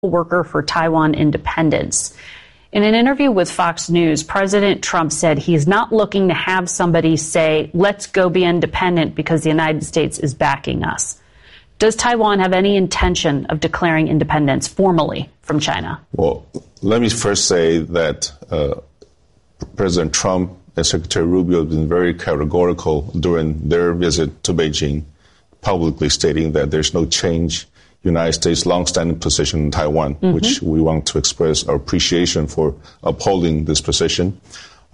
worker for Taiwan independence. In an interview with Fox News, President Trump said he's not looking to have somebody say, let's go be independent because the United States is backing us. Does Taiwan have any intention of declaring independence formally from China? Well, let me first say that President Trump and Secretary Rubio have been very categorical during their visit to Beijing, publicly stating that there's no change United States' longstanding position in Taiwan, which we want to express our appreciation for upholding this position.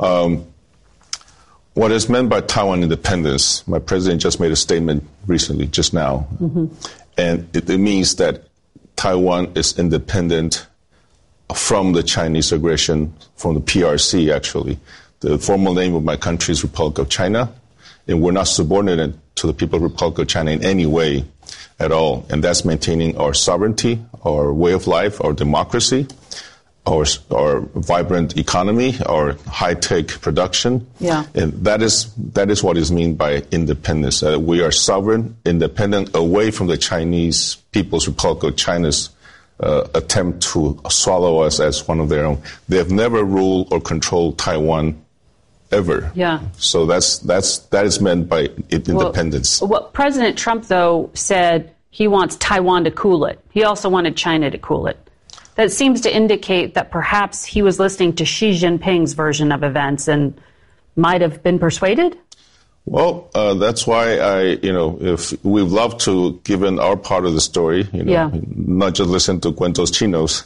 What is meant by Taiwan independence, my president just made a statement recently, just now, and it means that Taiwan is independent from the Chinese aggression, from the PRC, actually. The formal name of my country is Republic of China, and we're not subordinate to the People's Republic of China in any way at all. And that's maintaining our sovereignty, our way of life, our democracy, our vibrant economy, our high-tech production. Yeah. And that is what is meant by independence. We are sovereign, independent, away from the Chinese People's Republic of China's attempt to swallow us as one of their own. They have never ruled or controlled Taiwan ever. Yeah. So that is meant by independence. Well, President Trump, though, said he wants Taiwan to cool it. He also wanted China to cool it. That seems to indicate that perhaps he was listening to Xi Jinping's version of events and might have been persuaded? Well, that's why if we'd love to give in our part of the story, not just listen to Cuentos Chinos,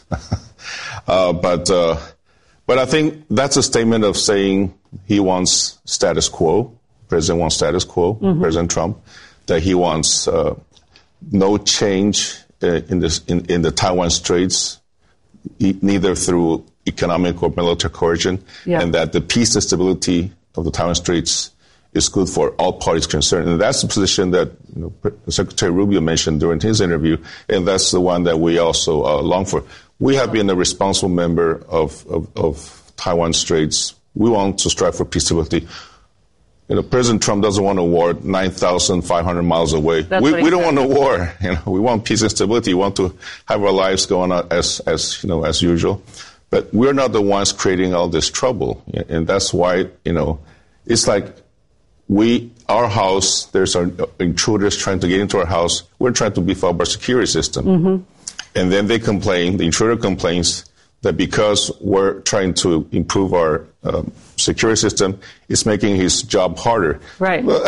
but I think that's a statement of saying he wants status quo. President wants status quo. President Trump, that he wants no change in the Taiwan Straits, neither through economic or military coercion, and that the peace and stability of the Taiwan Straits is good for all parties concerned. And that's the position that Secretary Rubio mentioned during his interview, and that's the one that we also long for. We have been a responsible member of Taiwan Straits. We want to strive for peace and stability. President Trump doesn't want a war 9,500 miles away. We don't want a war. We want peace and stability. We want to have our lives go on as usual. But we're not the ones creating all this trouble, and that's why it's like our house. There's our intruders trying to get into our house. We're trying to beef up our security system, and then they complain. The intruder complains that because we're trying to improve our security system, it's making his job harder. Right. No,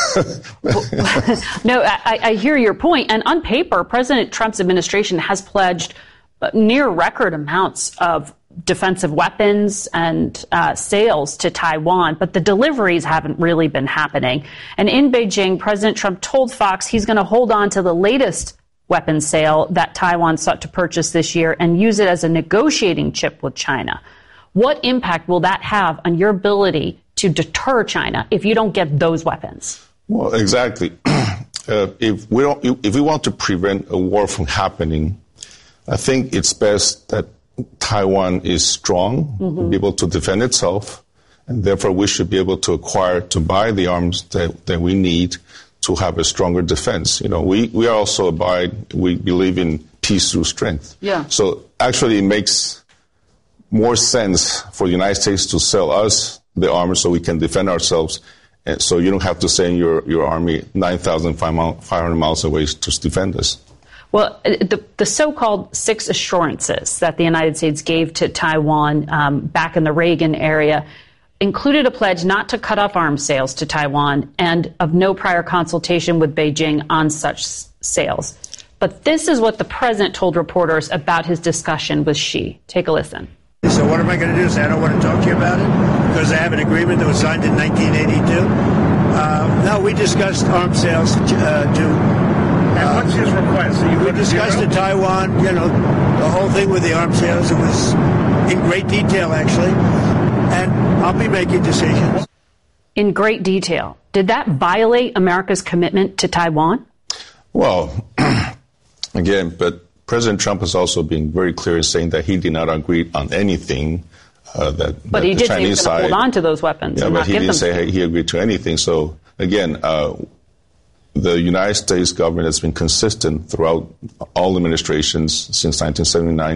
I hear your point. And on paper, President Trump's administration has pledged near record amounts of defensive weapons and sales to Taiwan, but the deliveries haven't really been happening. And in Beijing, President Trump told Fox he's going to hold on to the latest weapons sale that Taiwan sought to purchase this year and use it as a negotiating chip with China. What impact will that have on your ability to deter China if you don't get those weapons? Well, exactly. If we want to prevent a war from happening, I think it's best that Taiwan is strong, be able to defend itself, and therefore we should be able to buy the arms that we need to have a stronger defense. We believe in peace through strength. Yeah. So actually it makes more sense for the United States to sell us the arms so we can defend ourselves. And so you don't have to send your army 9,500 miles away to defend us. Well, the so-called 6 assurances that the United States gave to Taiwan back in the Reagan era included a pledge not to cut off arms sales to Taiwan and of no prior consultation with Beijing on such sales. But this is what the president told reporters about his discussion with Xi. Take a listen. So what am I going to do? Say I don't want to talk to you about it because I have an agreement that was signed in 1982? No, we discussed arms sales to... And what's his request? We discussed in Taiwan, the whole thing with the arms sales. It was in great detail, actually. And I'll be making decisions. In great detail. Did that violate America's commitment to Taiwan? Well, again, but President Trump has also been very clear in saying that he did not agree on anything But he did say he was going to hold on to those weapons. Yeah, but he didn't say he agreed to anything. So, again, the United States government has been consistent throughout all administrations since 1979